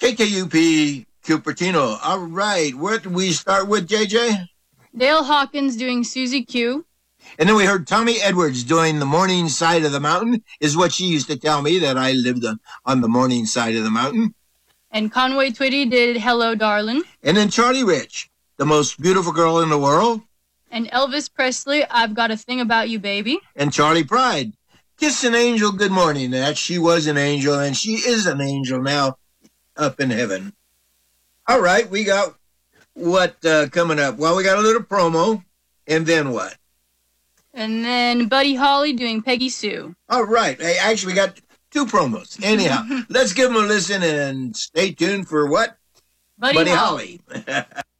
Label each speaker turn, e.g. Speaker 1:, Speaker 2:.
Speaker 1: KKUP Cupertino. All right. What did we start with, JJ?
Speaker 2: Dale Hawkins doing Susie Q.
Speaker 1: And then we heard Tommy Edwards doing The Morning Side of the Mountain, is what she used to tell me, that I lived on the morning side of the mountain.
Speaker 2: And Conway Twitty did Hello, Darlin'.
Speaker 1: And then Charlie Rich, The Most Beautiful Girl in the World.
Speaker 2: And Elvis Presley, I've Got a Thing About You, Baby.
Speaker 1: And Charlie Pride, Kiss an Angel, Good Morning. That she was an angel, and she is an angel now up in heaven. All right, we got what coming up? Well, we got a little promo, and then what?
Speaker 2: And then Buddy Holly doing Peggy Sue.
Speaker 1: All right. Hey, actually, we got 2 promos. Anyhow, let's give them a listen and stay tuned for what?
Speaker 2: Buddy Holly.